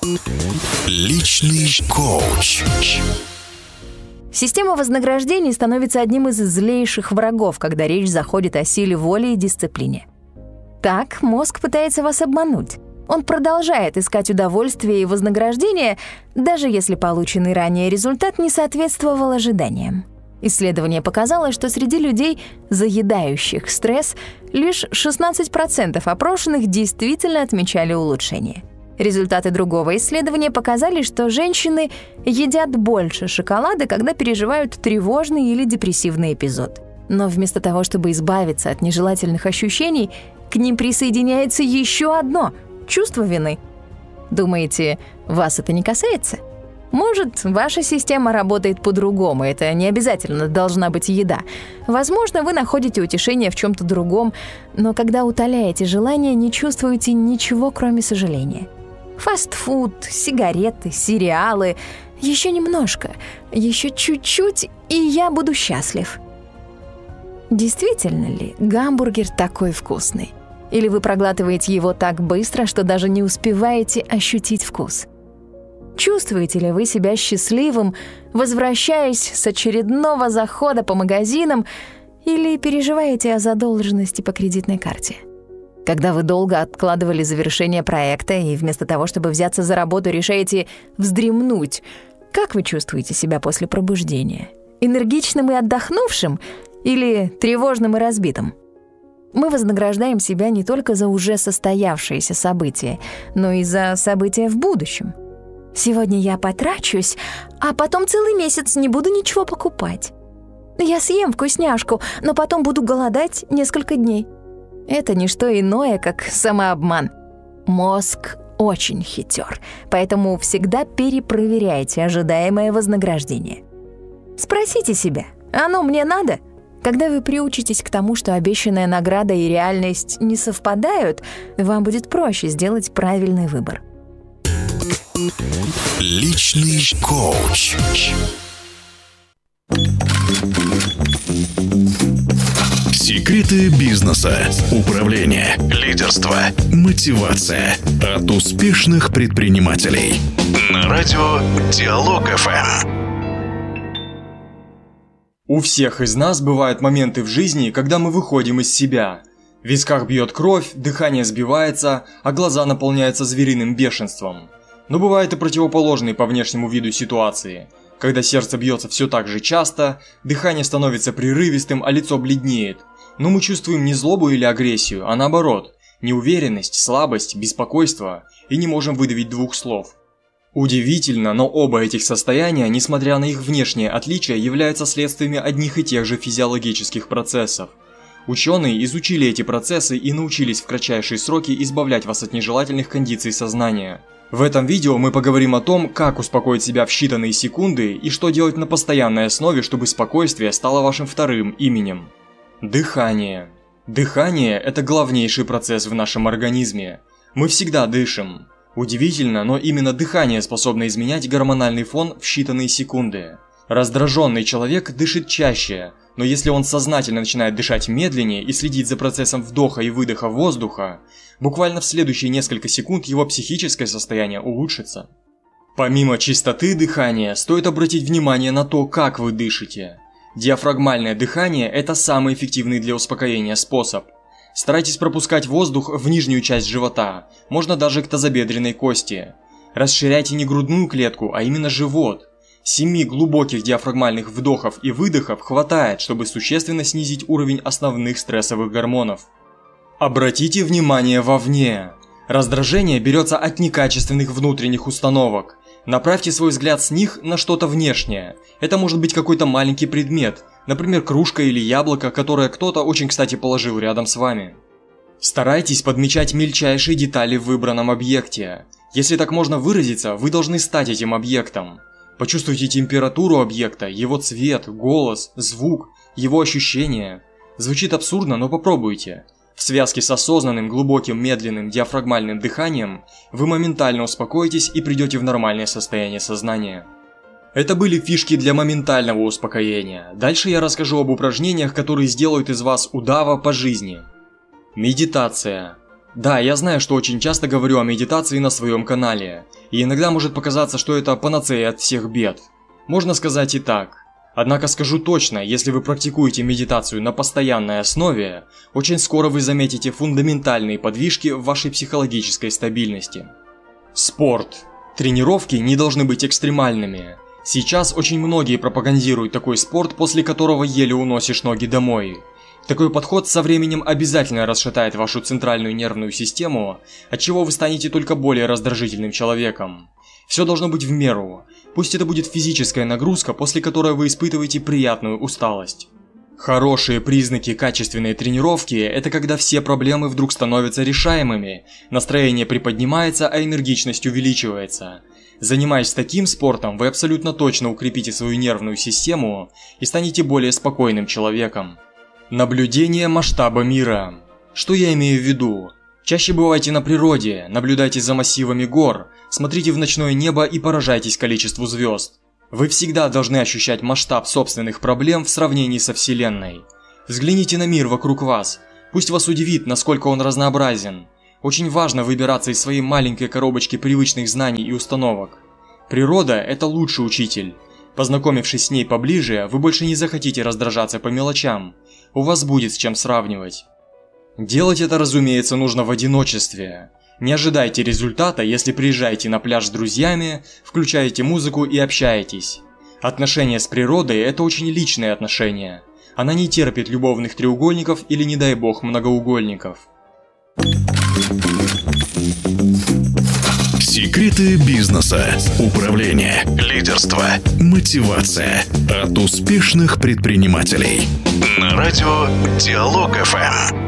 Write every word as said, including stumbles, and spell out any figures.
Личный коуч. Система вознаграждений становится одним из злейших врагов, когда речь заходит о силе воли и дисциплине. Так мозг пытается вас обмануть. Он продолжает искать удовольствие и вознаграждение, даже если полученный ранее результат не соответствовал ожиданиям. Исследование показало, что среди людей, заедающих стресс, лишь шестнадцать процентов опрошенных действительно отмечали улучшение. Результаты другого исследования показали, что женщины едят больше шоколада, когда переживают тревожный или депрессивный эпизод. Но вместо того, чтобы избавиться от нежелательных ощущений, к ним присоединяется еще одно — чувство вины. Думаете, вас это не касается? Может, ваша система работает по-другому, это не обязательно должна быть еда. Возможно, вы находите утешение в чем-то другом, но когда утоляете желание, не чувствуете ничего, кроме сожаления. Фастфуд, сигареты, сериалы. Еще немножко, еще чуть-чуть, и я буду счастлив. Действительно ли гамбургер такой вкусный? Или вы проглатываете его так быстро, что даже не успеваете ощутить вкус? Чувствуете ли вы себя счастливым, возвращаясь с очередного захода по магазинам, или переживаете о задолженности по кредитной карте? Когда вы долго откладывали завершение проекта и вместо того, чтобы взяться за работу, решаете вздремнуть, как вы чувствуете себя после пробуждения? Энергичным и отдохнувшим или тревожным и разбитым? Мы вознаграждаем себя не только за уже состоявшиеся события, но и за события в будущем. Сегодня я потрачусь, а потом целый месяц не буду ничего покупать. Я съем вкусняшку, но потом буду голодать несколько дней. Это не что иное, как самообман. Мозг очень хитер, поэтому всегда перепроверяйте ожидаемое вознаграждение. Спросите себя, оно мне надо? Когда вы приучитесь к тому, что обещанная награда и реальность не совпадают, вам будет проще сделать правильный выбор. Личный коуч. Секреты бизнеса, управления, лидерства, мотивация от успешных предпринимателей. На радио Диалог эф эм. У всех из нас бывают моменты в жизни, когда мы выходим из себя. В висках бьет кровь, дыхание сбивается, а глаза наполняются звериным бешенством. Но бывают и противоположные по внешнему виду ситуации. Когда сердце бьется все так же часто, дыхание становится прерывистым, а лицо бледнеет. Но мы чувствуем не злобу или агрессию, а наоборот, неуверенность, слабость, беспокойство, и не можем выдавить двух слов. Удивительно, но оба этих состояния, несмотря на их внешнее отличие, являются следствиями одних и тех же физиологических процессов. Ученые изучили эти процессы и научились в кратчайшие сроки избавлять вас от нежелательных кондиций сознания. В этом видео мы поговорим о том, как успокоить себя в считанные секунды и что делать на постоянной основе, чтобы спокойствие стало вашим вторым именем. Дыхание. Дыхание – это главнейший процесс в нашем организме. Мы всегда дышим. Удивительно, но именно дыхание способно изменять гормональный фон в считанные секунды. Раздраженный человек дышит чаще, но если он сознательно начинает дышать медленнее и следить за процессом вдоха и выдоха воздуха, буквально в следующие несколько секунд его психическое состояние улучшится. Помимо чистоты дыхания, стоит обратить внимание на то, как вы дышите. Диафрагмальное дыхание – это самый эффективный для успокоения способ. Старайтесь пропускать воздух в нижнюю часть живота, можно даже к тазобедренной кости. Расширяйте не грудную клетку, а именно живот. Семи глубоких диафрагмальных вдохов и выдохов хватает, чтобы существенно снизить уровень основных стрессовых гормонов. Обратите внимание вовне. Раздражение берется от некачественных внутренних установок. Направьте свой взгляд с них на что-то внешнее. Это может быть какой-то маленький предмет, например, кружка или яблоко, которое кто-то очень кстати положил рядом с вами. Старайтесь подмечать мельчайшие детали в выбранном объекте. Если так можно выразиться, вы должны стать этим объектом. Почувствуйте температуру объекта, его цвет, голос, звук, его ощущения. Звучит абсурдно, но попробуйте. В связке с осознанным, глубоким, медленным диафрагмальным дыханием вы моментально успокоитесь и придете в нормальное состояние сознания. Это были фишки для моментального успокоения. Дальше я расскажу об упражнениях, которые сделают из вас удава по жизни. Медитация. Да, я знаю, что очень часто говорю о медитации на своем канале. и иногда может показаться, что это панацея от всех бед. Можно сказать и так. Однако скажу точно, если вы практикуете медитацию на постоянной основе, очень скоро вы заметите фундаментальные подвижки в вашей психологической стабильности. Спорт. Тренировки не должны быть экстремальными. Сейчас очень многие пропагандируют такой спорт, после которого еле уносишь ноги домой. Такой подход со временем обязательно расшатает вашу центральную нервную систему, отчего вы станете только более раздражительным человеком. Все должно быть в меру. Пусть это будет физическая нагрузка, после которой вы испытываете приятную усталость. Хорошие признаки качественной тренировки – это когда все проблемы вдруг становятся решаемыми, настроение приподнимается, а энергичность увеличивается. Занимаясь таким спортом, вы абсолютно точно укрепите свою нервную систему и станете более спокойным человеком. Наблюдение масштаба мира. Что я имею в виду? Чаще бывайте на природе, наблюдайте за массивами гор, смотрите в ночное небо и поражайтесь количеству звезд. Вы всегда должны ощущать масштаб собственных проблем в сравнении со Вселенной. Взгляните на мир вокруг вас, пусть вас удивит, насколько он разнообразен. Очень важно выбираться из своей маленькой коробочки привычных знаний и установок. Природа – это лучший учитель. Познакомившись с ней поближе, вы больше не захотите раздражаться по мелочам. У вас будет с чем сравнивать. Делать это, разумеется, нужно в одиночестве. Не ожидайте результата, если приезжаете на пляж с друзьями, включаете музыку и общаетесь. Отношения с природой – это очень личные отношения. Она не терпит любовных треугольников или, не дай бог, многоугольников. Секреты бизнеса, управления, лидерства, мотивация от успешных предпринимателей. На радио Диалог эф эм.